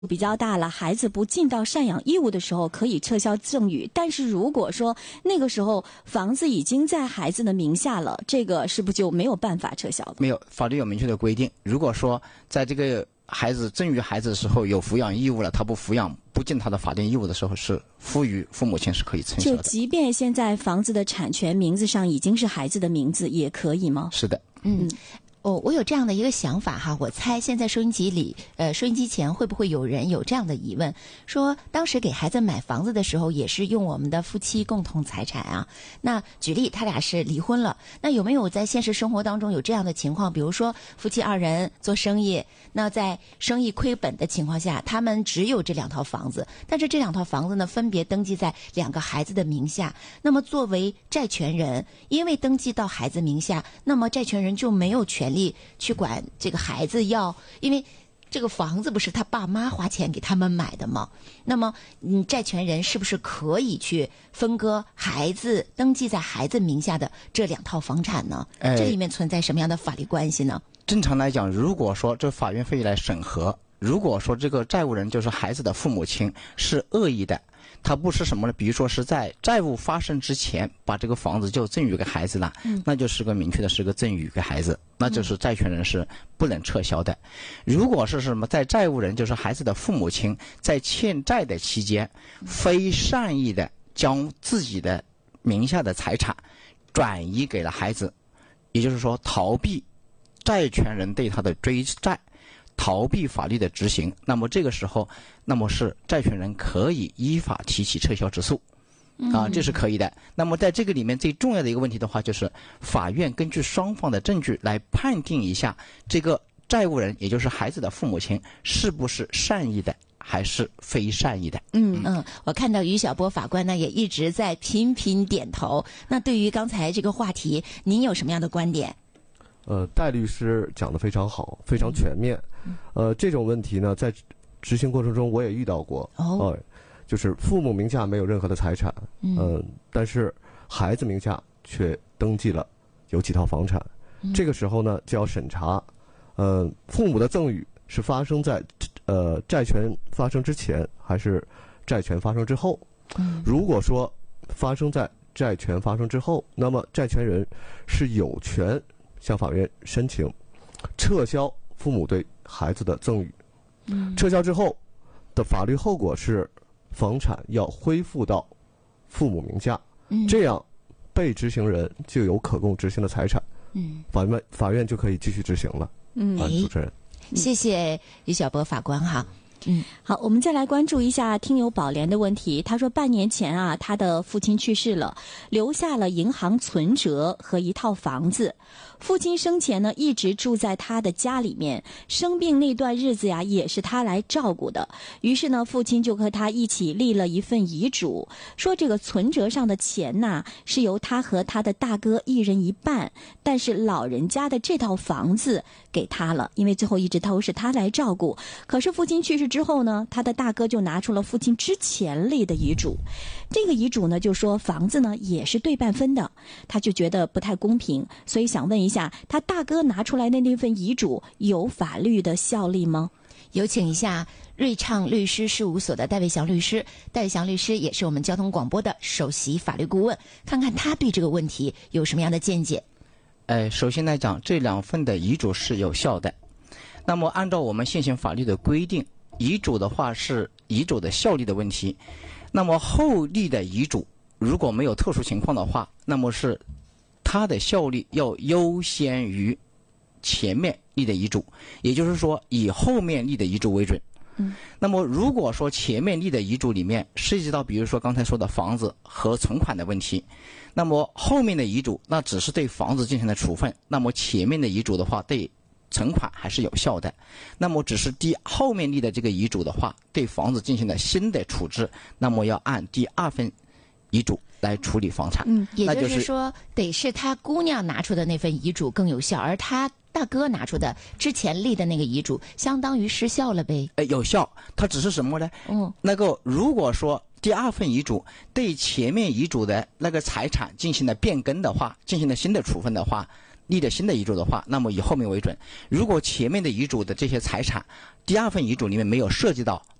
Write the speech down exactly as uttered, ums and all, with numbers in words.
比较大了，孩子不尽到赡养义务的时候，可以撤销赠与。但是如果说那个时候房子已经在孩子的名下了，这个是不是就没有办法撤销了？ 没有，法律有明确的规定。如果说在这个孩子赠与孩子的时候有抚养义务了，他不抚养不尽他的法定义务的时候，是赋予父母亲是可以撤销的。 就即便现在房子的产权名字上已经是孩子的名字，也可以吗？ 是的。 嗯。哦，我有这样的一个想法哈，我猜现在收音机里，呃，收音机前会不会有人有这样的疑问，说当时给孩子买房子的时候，也是用我们的夫妻共同财产啊。那举例，他俩是离婚了，那有没有在现实生活当中有这样的情况？比如说夫妻二人做生意，那在生意亏本的情况下，他们只有这两套房子，但是这两套房子呢，分别登记在两个孩子的名下。那么作为债权人，因为登记到孩子名下，那么债权人就没有权力去管这个孩子要，因为这个房子不是他爸妈花钱给他们买的吗？那么，嗯，债权人是不是可以去分割孩子登记在孩子名下的这两套房产呢？ 哎、 这里面存在什么样的法律关系呢？ 正常来讲，如果说这法院会来审核，如果说这个债务人就是孩子的父母亲是恶意的，他不是什么呢？比如说是在债务发生之前把这个房子就赠与给孩子了，嗯、那就是个明确的是个赠与给孩子，那就是债权人是不能撤销的。嗯、如果是什么在债务人就是孩子的父母亲在欠债的期间，非善意的将自己的名下的财产转移给了孩子，也就是说逃避债权人对他的追债，逃避法律的执行，那么这个时候，那么是债权人可以依法提起撤销之诉，啊，这是可以的。那么在这个里面最重要的一个问题的话，就是法院根据双方的证据来判定一下这个债务人，也就是孩子的父母亲是不是善意的，还是非善意的。 嗯嗯，我看到于晓波法官呢也一直在频频点头。那对于刚才这个话题，您有什么样的观点？ 呃，戴律师讲得非常好，非常全面。嗯、呃，这种问题呢，在执行过程中我也遇到过。哦、呃，就是父母名下没有任何的财产，嗯、呃，但是孩子名下却登记了有几套房产。嗯、这个时候呢，就要审查，呃，父母的赠与是发生在呃债权发生之前，还是债权发生之后？嗯、如果说发生在债权发生之后，那么债权人是有权向法院申请撤销父母对孩子的赠与。嗯、撤销之后的法律后果是房产要恢复到父母名下，嗯、这样被执行人就有可供执行的财产，嗯、法院法院就可以继续执行了。嗯，啊、主持人， 谢谢于晓波法官哈。嗯， 好，我们再来关注一下听友宝莲的问题。他说，半年前啊，他的父亲去世了，留下了银行存折和一套房子。父亲生前呢，一直住在他的家里面，生病那段日子呀，也是他来照顾的。于是呢，父亲就和他一起立了一份遗嘱，说这个存折上的钱呐，是由他和他的大哥一人一半，但是老人家的这套房子给他了，因为最后一直都是他来照顾。可是父亲去世之后呢，他的大哥就拿出了父亲之前立的遗嘱，这个遗嘱呢就说房子呢也是对半分的，他就觉得不太公平，所以想问一下，他大哥拿出来的那份遗嘱有法律的效力吗？ 有请一下瑞畅律师事务所的戴卫祥律师，戴卫祥律师也是我们交通广播的首席法律顾问，看看他对这个问题有什么样的见解。 呃，首先来讲，这两份的遗嘱是有效的。那么按照我们现行法律的规定，遗嘱的话是遗嘱的效力的问题，那么后立的遗嘱如果没有特殊情况的话，那么是它的效力要优先于前面立的遗嘱，也就是说以后面立的遗嘱为准。嗯，那么如果说前面立的遗嘱里面涉及到比如说刚才说的房子和存款的问题，那么后面的遗嘱那只是对房子进行了处分，那么前面的遗嘱的话对存款还是有效的，那么只是第后面立的这个遗嘱的话，对房子进行了新的处置，那么要按第二份遗嘱来处理房产。 嗯，也就是说，得是他姑娘拿出的那份遗嘱更有效，而他大哥拿出的之前立的那个遗嘱，相当于失效了呗？ 哎，有效，它只是什么呢？嗯，那个如果说第二份遗嘱对前面遗嘱的那个财产进行了变更的话，进行了新的处分的话。 立的新的遗嘱的话，那么以后面为准。如果前面的遗嘱的这些财产，第二份遗嘱里面没有涉及到